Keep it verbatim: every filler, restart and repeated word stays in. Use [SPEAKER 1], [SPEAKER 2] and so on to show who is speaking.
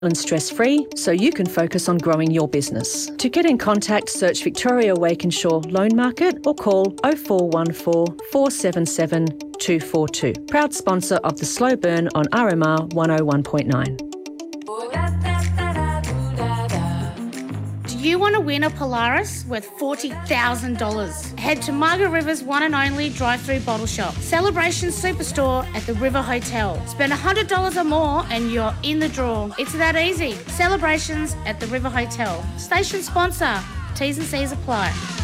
[SPEAKER 1] and stress-free so you can focus on growing your business. To get in contact, search Victoria Walkinshaw Loan Market or call oh four one four, four seven seven, two four two. Proud sponsor of the Slow Burn on R M R one oh one point nine.
[SPEAKER 2] Do you want to win a Polaris worth forty thousand dollars? Head to Margaret River's one and only drive-through bottle shop, Celebration Superstore at the River Hotel. Spend one hundred dollars or more and you're in the draw. It's that easy. Celebrations at the River Hotel. Station sponsor. T's and C's apply.